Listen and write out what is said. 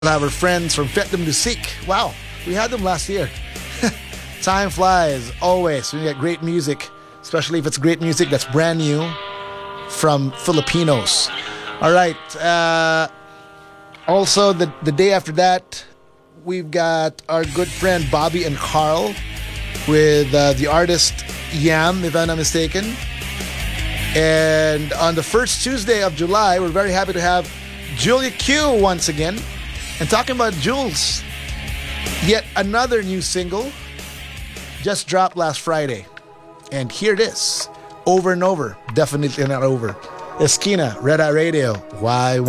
have our friends from Fête de Musique. Wow, we had them last year. Time flies, always. We get great music, especially if it's great music that's brand new from Filipinos. All right. Also, the day after that, we've got our good friend Bobby and Carl with the artist Yam, if I'm not mistaken. And on the first Tuesday of July, we're very happy to have Julia Q once again. And talking about Jules, yet another new single just dropped last Friday. And here it is, Over and Over, definitely not over. Esquina, Red Eye Radio, why